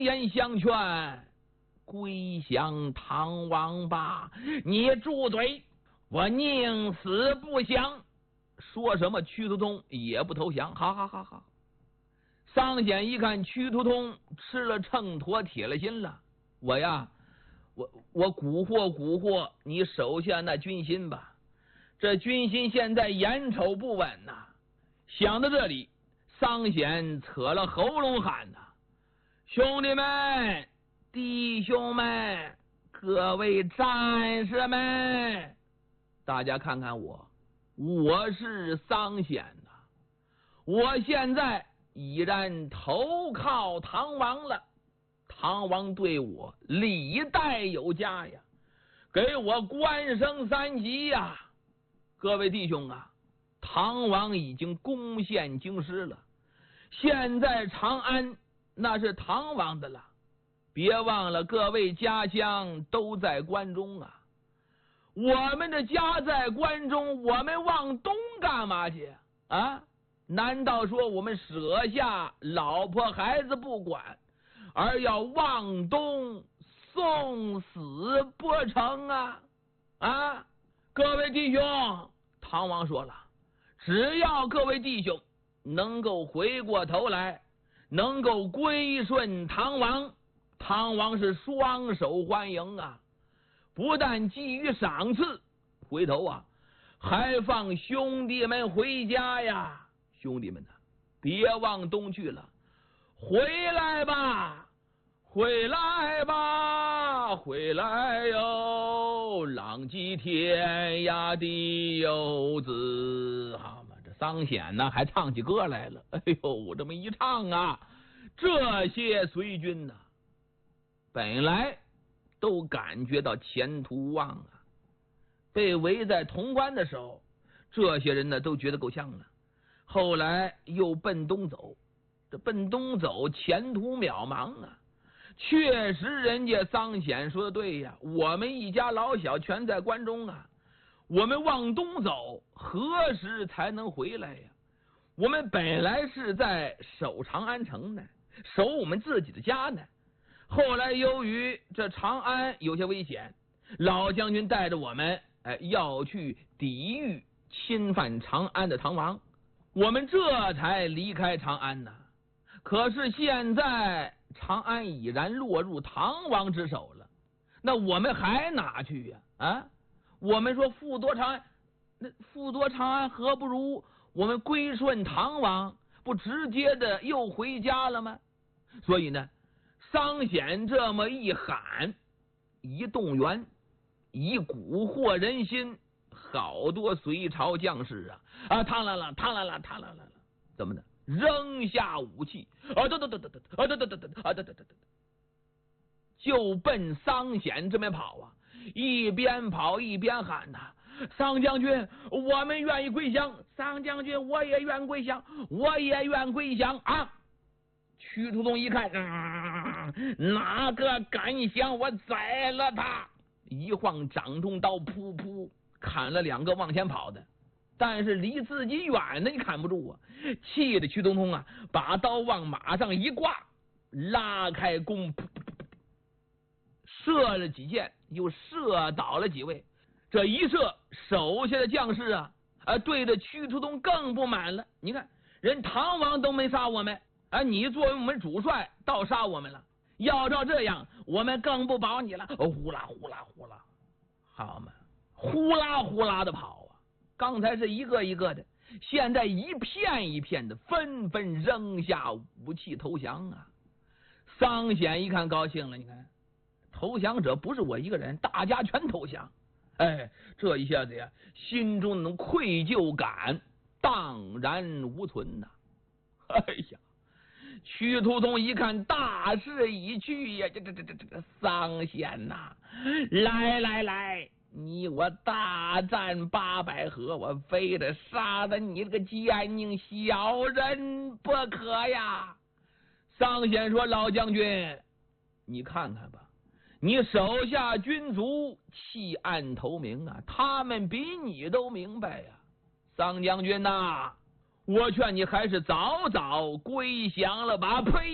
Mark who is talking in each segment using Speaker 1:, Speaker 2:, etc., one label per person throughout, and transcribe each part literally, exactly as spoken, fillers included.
Speaker 1: 言相劝，归降唐王吧！你住嘴！我宁死不降！说什么屈突通也不投降！哈哈哈哈！桑显一看屈突通吃了秤砣铁了心了，我呀，我我蛊惑蛊惑你手下那军心吧。这军心现在眼瞅不稳呐、啊！想到这里，桑显扯了喉咙喊呐：“兄弟们，弟兄们，各位战士们，大家看看我，我是桑显呐！我现在已然投靠唐王了，唐王对我礼待有加呀，给我官升三级呀！各位弟兄啊，唐王已经攻陷京师了，现在长安那是唐王的了，别忘了各位家乡都在关中啊。我们的家在关中，我们往东干嘛去啊？难道说我们舍下老婆孩子不管，而要往东送死不成啊？啊，各位弟兄，唐王说了，只要各位弟兄能够回过头来，能够归顺唐王，唐王是双手欢迎啊！不但给予赏赐，回头啊还放兄弟们回家呀！兄弟们呐，别往东去了，回来吧，回来吧，回来哟！浪迹天涯的游子，好嘛，这桑显呢还唱起歌来了。哎呦，这么一唱啊，这些随军呢、啊，本来都感觉到前途无望啊。被围在潼关的时候，这些人呢都觉得够呛了。后来又奔东走，这奔东走前途渺茫啊。确实人家桑显说的对呀，我们一家老小全在关中啊，我们往东走何时才能回来呀？我们本来是在守长安城呢，守我们自己的家呢，后来由于这长安有些危险，老将军带着我们哎要去抵御侵犯长安的唐王，我们这才离开长安呢。可是现在长安已然落入唐王之手了，那我们还哪去呀？啊，我们说复夺长安，那复夺长安何不如我们归顺唐王，不直接的又回家了吗？所以呢，桑显这么一喊，一动员，一蛊惑人心，好多隋朝将士啊啊，唐啦啦，唐啦啦，唐啦啦，怎么的？扔下武器，啊，得得得得得，啊，得得得得，啊，得得得得，就奔桑显这边跑啊！一边跑一边喊呐、啊：“桑将军，我们愿意归降！桑将军，我也愿归降，我也愿归降啊！”屈突通一看，嗯，哪个敢降，我宰了他！一晃掌中刀，噗噗砍了两个往前跑的。但是离自己远的你砍不住啊！气得屈突通啊，把刀往马上一挂，拉开弓，噗噗噗射了几箭，又射倒了几位。这一射，手下的将士啊，啊，对着屈突通更不满了。你看，人唐王都没杀我们，啊，你作为我们主帅，倒杀我们了。要照这样，我们更不保你了。哦，呼啦呼啦呼啦，好嘛，呼啦呼啦的跑。刚才是一个一个的，现在一片一片的纷纷扔下武器投降啊！桑显一看高兴了，你看投降者不是我一个人，大家全投降。哎，这一下子呀，心中那种愧疚感荡然无存呐、啊！哎呀，屈突通一看大势已去呀，这这这这这个桑显呐、啊，来来来！你我大战八百合，我非得杀了你这个奸佞小人不可呀！桑显说：“老将军，你看看吧，你手下军卒弃暗投明啊，他们比你都明白呀。桑将军呐、啊，我劝你还是早早归降了吧！”呸！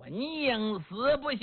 Speaker 1: 我宁死不降。